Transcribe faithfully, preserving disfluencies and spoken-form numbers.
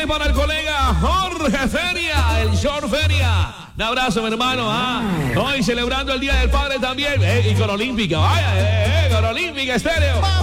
también para el colega Jorge Feria, el Short Feria. Un abrazo, mi hermano. ¿ah? Hoy celebrando el Día del Padre también. Eh, y con Olímpica, vaya, eh, eh, con Olímpica Estéreo.